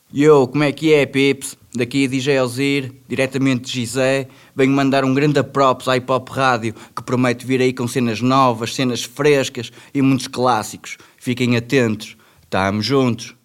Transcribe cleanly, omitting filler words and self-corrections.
Yo, como é que é, Pips? Daqui DJ Ozir, diretamente de Gizé. Venho mandar um grande props à Hip Hop Rádio, que promete vir aí com cenas novas, cenas frescas e muitos clássicos. Fiquem atentos. Tamo juntos.